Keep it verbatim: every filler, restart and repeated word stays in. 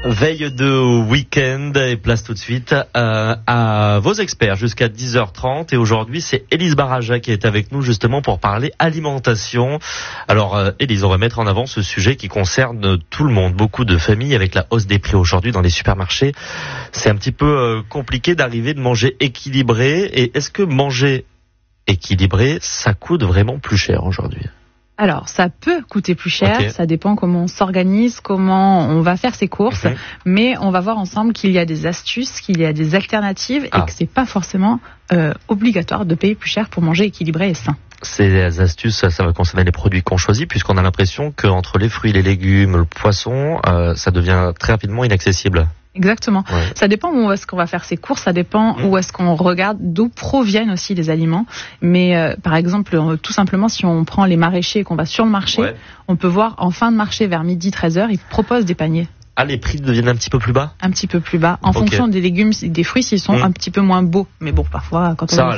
Veille de week-end et place tout de suite euh, à vos experts jusqu'à dix heures trente. Et aujourd'hui, c'est Élise Baraja qui est avec nous justement pour parler alimentation. Alors euh, Élise, on va mettre en avant ce sujet qui concerne tout le monde, beaucoup de familles avec la hausse des prix aujourd'hui dans les supermarchés. C'est un petit peu euh, compliqué d'arriver de manger équilibré. Et est-ce que manger équilibré, ça coûte vraiment plus cher aujourd'hui ? Alors, ça peut coûter plus cher, okay. Ça dépend comment on s'organise, comment on va faire ses courses, mmh. mais on va voir ensemble qu'il y a des astuces, qu'il y a des alternatives ah. et que c'est pas forcément euh, obligatoire de payer plus cher pour manger équilibré et sain. Ces astuces, ça, ça va concerner les produits qu'on choisit, puisqu'on a l'impression qu'entre les fruits, les légumes, le poisson, euh, ça devient très rapidement inaccessible. Exactement. Ouais. Ça dépend où est-ce qu'on va faire ses courses, ça dépend mmh. où est-ce qu'on regarde, d'où proviennent aussi les aliments. Mais euh, par exemple, euh, tout simplement, si on prend les maraîchers et qu'on va sur le marché, ouais. on peut voir en fin de marché vers midi, treize heures, ils proposent des paniers. Ah, les prix deviennent un petit peu plus bas ? Un petit peu plus bas, en okay. fonction des légumes et des fruits, s'ils sont mmh. un petit peu moins beaux. Mais bon, parfois, quand on ça, va